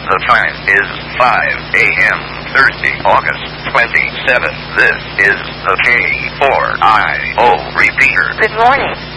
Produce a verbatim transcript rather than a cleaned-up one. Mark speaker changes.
Speaker 1: The time is five a m Thursday, August twenty-seventh. This is the K four I O repeater.
Speaker 2: Good morning.